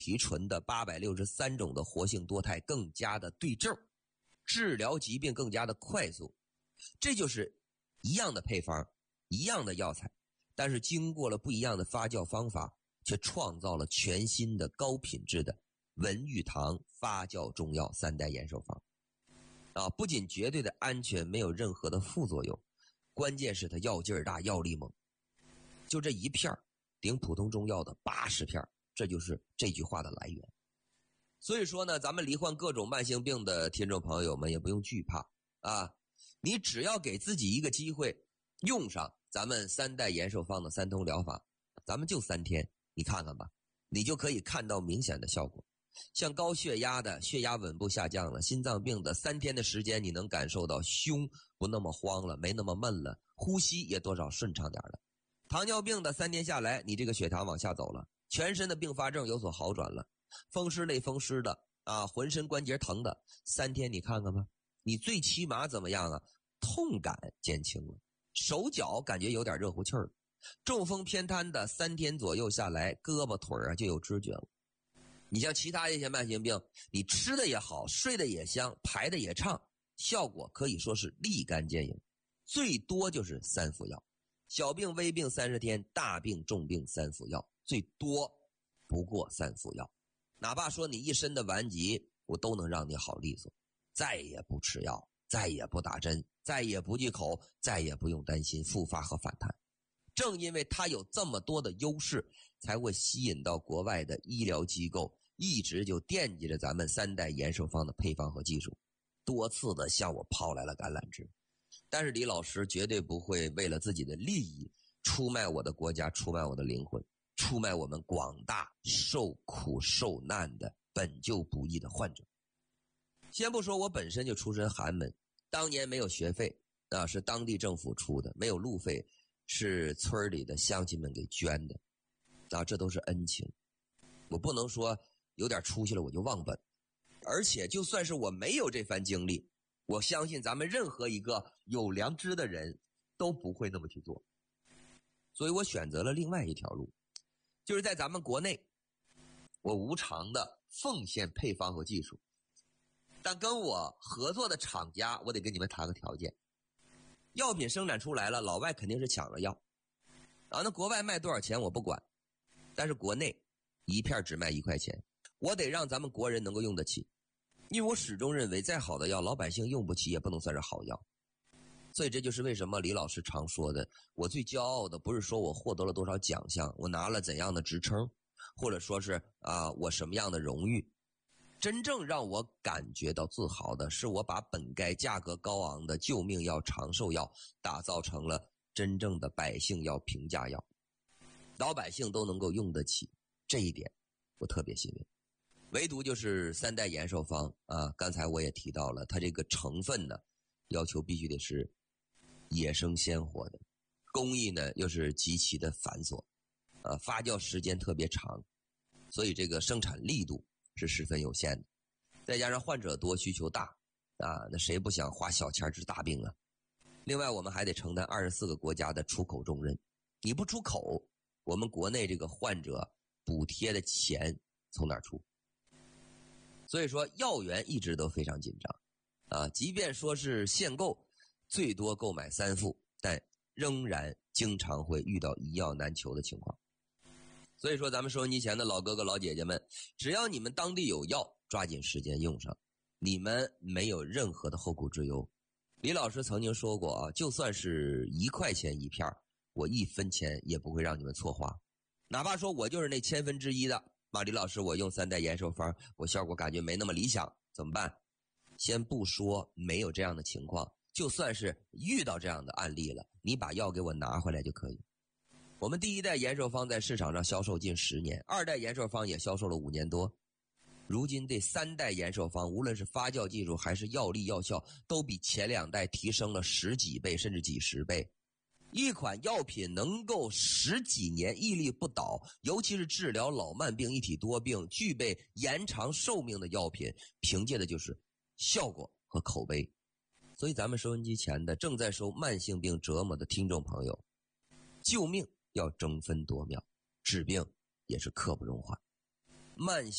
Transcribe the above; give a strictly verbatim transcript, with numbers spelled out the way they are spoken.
提纯的八百六十三种的活性多肽更加的对症，治疗疾病更加的快速。这就是一样的配方，一样的药材，但是经过了不一样的发酵方法，却创造了全新的高品质的文玉堂发酵中药三代延寿方。啊，不仅绝对的安全，没有任何的副作用，关键是它药劲儿大，药力猛。就这一片顶普通中药的八十片，这就是这句话的来源。所以说呢，咱们罹患各种慢性病的听众朋友们也不用惧怕啊，你只要给自己一个机会，用上咱们三代延寿方的三通疗法，咱们就三天，你看看吧，你就可以看到明显的效果。像高血压的血压稳步下降了，心脏病的三天的时间你能感受到胸不那么慌了，没那么闷了，呼吸也多少顺畅点了。糖尿病的三天下来，你这个血糖往下走了，全身的并发症有所好转了，风湿类风湿的啊，浑身关节疼的，三天你看看吧，你最起码怎么样啊？痛感减轻了，手脚感觉有点热乎气儿，中风偏瘫的三天左右下来，胳膊腿啊就有知觉了。你像其他一些慢性病，你吃的也好，睡的也香，排的也畅，效果可以说是立竿见影，最多就是三副药。小病微病三十天，大病重病三副药，最多不过三副药。哪怕说你一身的顽疾，我都能让你好利索，再也不吃药，再也不打针，再也不忌口，再也不用担心复发和反弹。正因为它有这么多的优势，才会吸引到国外的医疗机构一直就惦记着咱们三代延寿方的配方和技术，多次的向我抛来了橄榄枝。但是李老师绝对不会为了自己的利益出卖我的国家，出卖我的灵魂，出卖我们广大受苦受难的本就不易的患者。先不说我本身就出身寒门，当年没有学费啊，是当地政府出的，没有路费是村里的乡亲们给捐的啊，这都是恩情。我不能说有点出息了我就忘本，而且就算是我没有这番经历，我相信咱们任何一个有良知的人都不会那么去做。所以我选择了另外一条路，就是在咱们国内我无偿的奉献配方和技术，但跟我合作的厂家我得跟你们谈个条件，药品生产出来了，老外肯定是抢着要啊，那国外卖多少钱我不管，但是国内一片只卖一块钱，我得让咱们国人能够用得起。因为我始终认为再好的药老百姓用不起也不能算是好药。所以这就是为什么李老师常说的，我最骄傲的不是说我获得了多少奖项，我拿了怎样的职称，或者说是啊我什么样的荣誉，真正让我感觉到自豪的是我把本该价格高昂的救命药长寿药打造成了真正的百姓药平价药，老百姓都能够用得起，这一点我特别欣慰。唯独就是三代延寿方啊，刚才我也提到了，它这个成分呢，要求必须得是野生鲜活的，工艺呢又是极其的繁琐，啊，发酵时间特别长，所以这个生产力度是十分有限的。再加上患者多，需求大啊，那谁不想花小钱治大病啊？另外，我们还得承担二十四个国家的出口重任，你不出口，我们国内这个患者补贴的钱从哪儿出？所以说药源一直都非常紧张啊，即便说是限购，最多购买三副，但仍然经常会遇到一药难求的情况。所以说咱们收音机前的老哥哥老姐姐们，只要你们当地有药，抓紧时间用上，你们没有任何的后顾之忧。李老师曾经说过啊，就算是一块钱一片，我一分钱也不会让你们错花，哪怕说我就是那千分之一的马李老师，我用三代延寿方，我效果感觉没那么理想，怎么办？先不说没有这样的情况，就算是遇到这样的案例了，你把药给我拿回来就可以。我们第一代延寿方在市场上销售近十年，二代延寿方也销售了五年多，如今这三代延寿方无论是发酵技术还是药力药效，都比前两代提升了十几倍甚至几十倍。一款药品能够十几年屹立不倒，尤其是治疗老慢病一体多病，具备延长寿命的药品，凭借的就是效果和口碑。所以咱们收音机前的正在受慢性病折磨的听众朋友，救命要争分夺秒，治病也是刻不容缓。 慢性